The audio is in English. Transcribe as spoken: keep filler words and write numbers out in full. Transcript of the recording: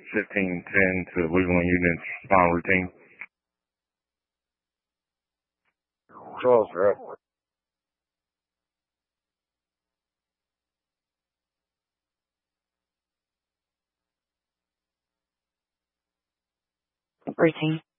fifteen ten to Louisville Union's final routine. twelve, right? Routine.